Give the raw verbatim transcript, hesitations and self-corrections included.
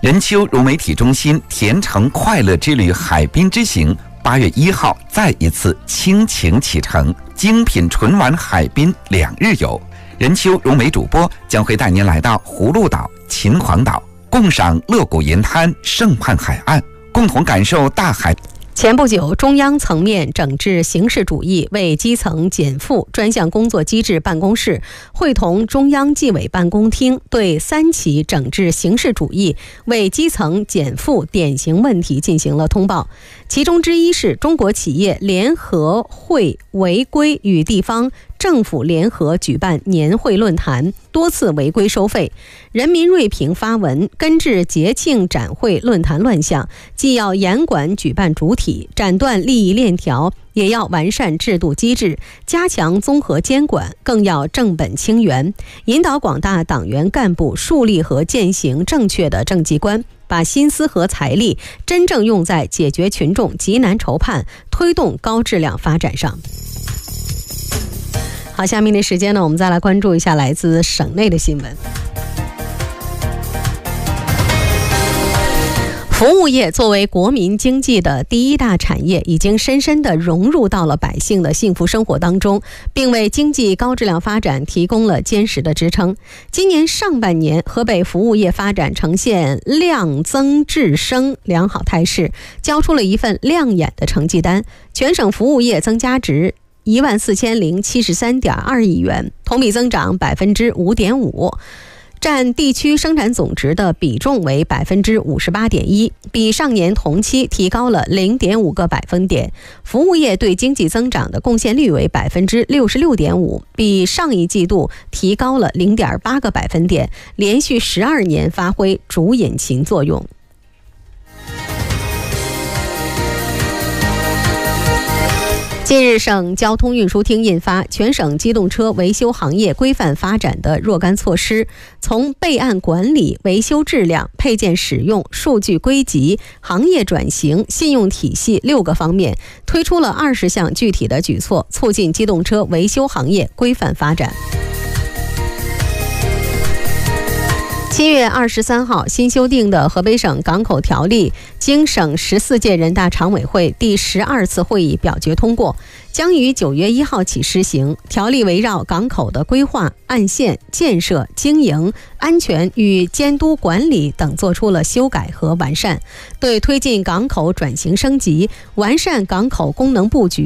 任丘融媒体中心甜橙快乐之旅海滨之行八月一号再一次倾情启程，精品纯玩海滨两日游。任丘融媒主播将会带您来到葫芦岛、秦皇岛，共赏乐谷银滩、圣畔海岸，共同感受大海。 前不久，中央层面整治形式主义为基层减负专项工作机制办公室会同中央纪委办公厅对三起整治形式主义为基层减负典型问题进行了通报，其中之一是中国企业联合会违规与地方政府联合举办年会论坛，多次违规收费。人民锐评发文，根治节庆展会论坛乱象，既要严管举办主体，斩断利益链条，也要完善制度机制，加强综合监管，更要正本清源，引导广大党员干部树立和践行正确的政绩观，把心思和财力真正用在解决群众急难愁盼、推动高质量发展上。好，下面的时间呢，我们再来关注一下来自省内的新闻。服务业作为国民经济的第一大产业，已经深深地融入到了百姓的幸福生活当中，并为经济高质量发展提供了坚实的支撑。今年上半年，河北服务业发展呈现量增质升良好态势，交出了一份亮眼的成绩单。全省服务业增加值一万四千零七十三点二亿元，同比增长百分之五点五。占地区生产总值的比重为百分之五十八点一，比上年同期提高了零点五个百分点。服务业对经济增长的贡献率为百分之六十六点五，比上一季度提高了零点八个百分点，连续十二年发挥主引擎作用。近日，省交通运输厅印发《全省机动车维修行业规范发展的若干措施》，从备案管理、维修质量、配件使用、数据归集、行业转型、信用体系六个方面，推出了二十项具体的举措，促进机动车维修行业规范发展。七月二十三号，新修订的河北省港口条例经省十四届人大常委会第十二次会议表决通过，将于九月一号起施行。条例围绕港口的规划、岸线、建设、经营、安全与监督管理等作出了修改和完善，对推进港口转型升级、完善港口功能布局